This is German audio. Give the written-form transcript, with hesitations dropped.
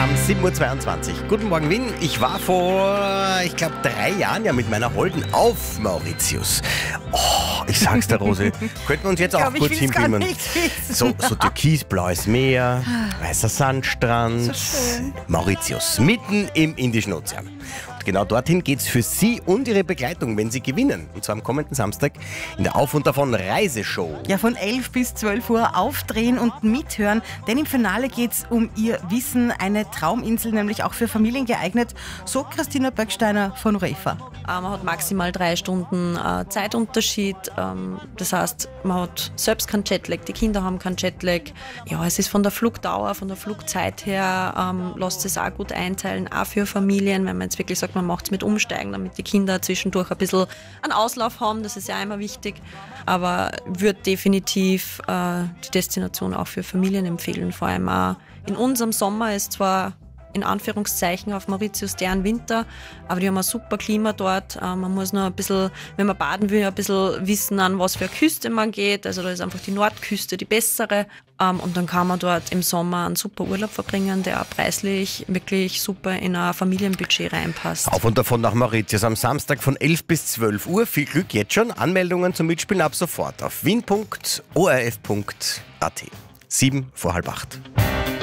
7:22 Uhr. Guten Morgen, Wien. Ich war vor, ich glaube, 3 Jahren ja mit meiner Holden auf Mauritius. Oh, ich sag's der Rose, könnten wir uns jetzt auch kurz hinbeamen. So türkisblaues Meer, weißer Sandstrand, So schön. Mauritius, mitten im Indischen Ozean. Und genau dorthin geht's für Sie und Ihre Begleitung, wenn Sie gewinnen. Und zwar am kommenden Samstag in der Auf und Davon Reiseshow. Ja, von 11 bis 12 Uhr aufdrehen und mithören, denn im Finale geht es um Ihr Wissen, eine Trauminsel, nämlich auch für Familien geeignet, so Christina Böcksteiner von UEFA. Man hat maximal 3 Stunden Zeitunterschied, das heißt, man hat selbst keinen Jetlag, die Kinder haben keinen Jetlag. Ja, es ist von der Flugdauer, von der Flugzeit her, lässt es auch gut einteilen, auch für Familien, wenn man jetzt wirklich sagt, man macht es mit Umsteigen, damit die Kinder zwischendurch ein bisschen einen Auslauf haben, das ist ja immer wichtig, aber würde definitiv die Destination auch für Familien empfehlen, vor allem auch in unserem Sommer ist zwar in Anführungszeichen auf Mauritius deren Winter, aber die haben ein super Klima dort. Man muss nur ein bisschen, wenn man baden will, ein bisschen wissen, an was für eine Küste man geht. Also da ist einfach die Nordküste die bessere. Und dann kann man dort im Sommer einen super Urlaub verbringen, der auch preislich wirklich super in ein Familienbudget reinpasst. Auf und davon nach Mauritius am Samstag von 11 bis 12 Uhr. Viel Glück jetzt schon. Anmeldungen zum Mitspielen ab sofort auf wien.orf.at. 7 vor halb 8.